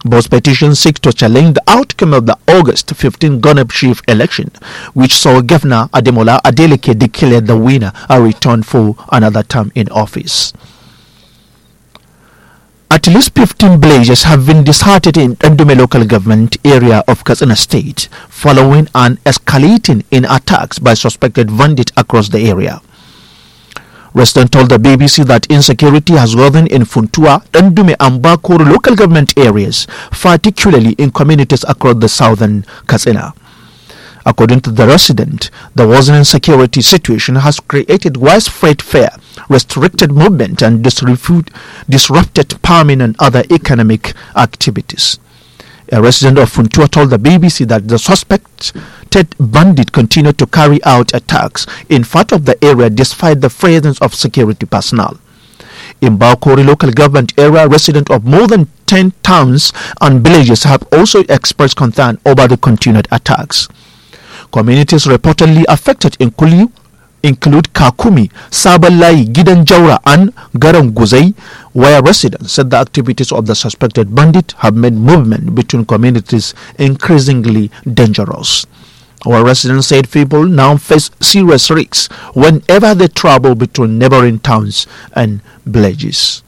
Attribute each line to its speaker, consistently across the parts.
Speaker 1: Both petitions seek to challenge the outcome of the August 15 governorship election, which saw Governor Ademola Adeleke declare the winner and return for another term in office. At least 15 villages have been disheartened in Ndume local government area of Katsina State following an escalating in attacks by suspected bandits across the area. Residents told the BBC that insecurity has risen in Funtua, Ndume and Bakuru local government areas, particularly in communities across the southern Katsina. According to the resident, the worsening security situation has created widespread fear, restricted movement and disrupted farming and other economic activities. A resident of Funtua told the BBC that the suspected bandit continued to carry out attacks in part of the area despite the presence of security personnel. In Bakori local government area, residents of more than 10 towns and villages have also expressed concern over the continued attacks. Communities reportedly affected include Kakumi, Sabalai, Gidan Jaura and Garam Guzai, where residents said the activities of the suspected bandit have made movement between communities increasingly dangerous. Our residents said people now face serious risks whenever they travel between neighboring towns and villages.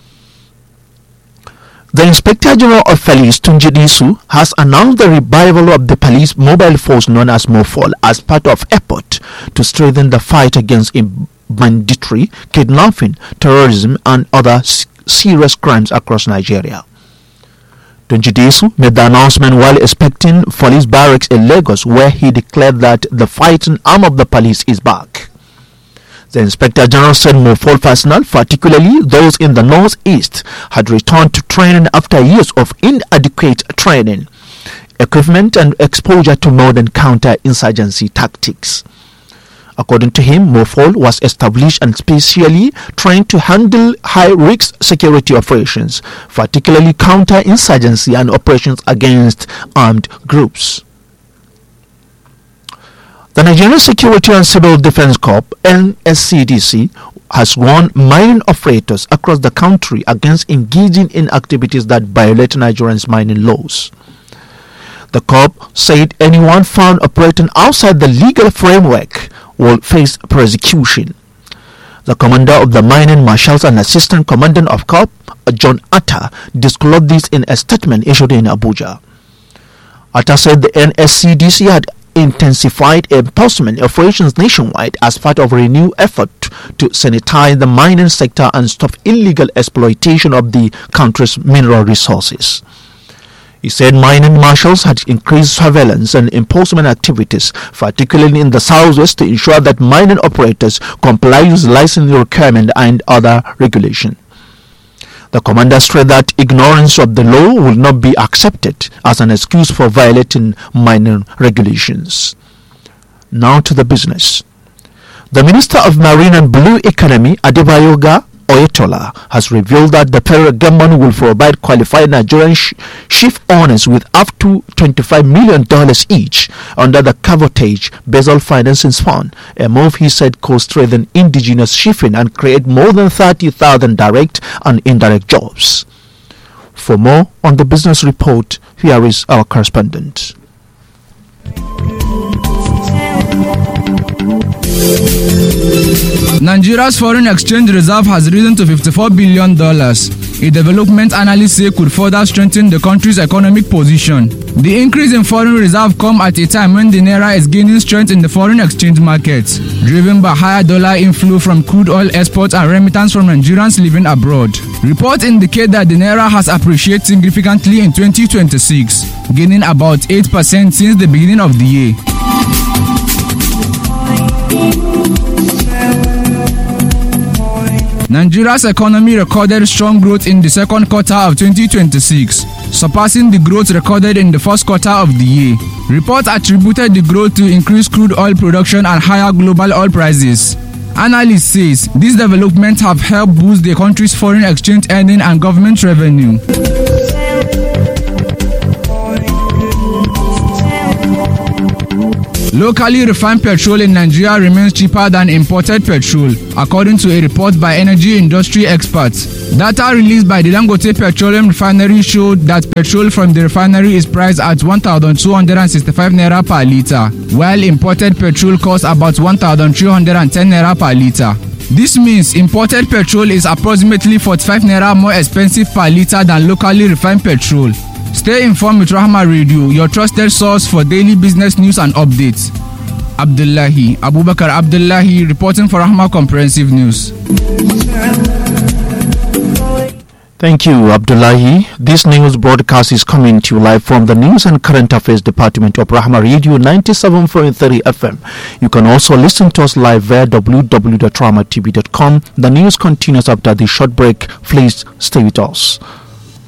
Speaker 1: The Inspector General of Police, Tunji Disu, has announced the revival of the police mobile force known as MOFOL as part of effort to strengthen the fight against banditry, kidnapping, terrorism, and other serious crimes across Nigeria. Tunji Disu made the announcement while inspecting police barracks in Lagos, where he declared that the fighting arm of the police is back. The Inspector General said MOFOL personnel, particularly those in the northeast, had returned to training after years of inadequate training, equipment and exposure to modern counter-insurgency tactics. According to him, MOFOL was established and specially trained to handle high-risk security operations, particularly counter-insurgency and operations against armed groups. The Nigerian Security and Civil Defense Corps, NSCDC, has warned mining operators across the country against engaging in activities that violate Nigerians' mining laws. The Corps said anyone found operating outside the legal framework will face persecution. The commander of the mining marshals and assistant commandant of Corps, John Atta, disclosed this in a statement issued in Abuja. Atta said the NSCDC had intensified enforcement operations nationwide as part of a renewed effort to sanitize the mining sector and stop illegal exploitation of the country's mineral resources. He said mining marshals had increased surveillance and enforcement activities, particularly in the southwest, to ensure that mining operators comply with licensing requirements and other regulations. The commander stressed that ignorance of the law will not be accepted as an excuse for violating mining regulations. Now to the business. The Minister of Marine and Blue Economy, Adebayo Oyetola, has revealed that the federal government will provide qualified Nigerian ship owners with up to $25 million each under the Cabotage Basel Financing Fund, a move he said could strengthen indigenous shipping and create more than 30,000 direct and indirect jobs. For more on the business report, here is our correspondent.
Speaker 2: Nigeria's foreign exchange reserve has risen to $54 billion. A development analyst says could further strengthen the country's economic position. The increase in foreign reserve comes at a time when the naira is gaining strength in the foreign exchange markets, driven by higher dollar inflow from crude oil exports and remittance from Nigerians living abroad. Reports indicate that the naira has appreciated significantly in 2026, gaining about 8% since the beginning of the year. Nigeria's economy recorded strong growth in the second quarter of 2026, surpassing the growth recorded in the first quarter of the year. Reports attributed the growth to increased crude oil production and higher global oil prices. Analysts say these developments have helped boost the country's foreign exchange earnings and government revenue. Locally refined petrol in Nigeria remains cheaper than imported petrol, according to a report by energy industry experts. Data released by the Dangote Petroleum Refinery showed that petrol from the refinery is priced at 1,265 naira per litre, while imported petrol costs about 1,310 naira per litre. This means imported petrol is approximately 45 naira more expensive per litre than locally refined petrol. Stay informed with Rahama Radio, your trusted source for daily business news and updates. Abubakar Abdullahi reporting for Rahama Comprehensive News.
Speaker 1: Thank you, Abdullahi. This news broadcast is coming to you live from the News and Current Affairs Department of Rahama Radio 97.3 FM. You can also listen to us live via www.rahamatv.com. The news continues after the short break. Please stay with us.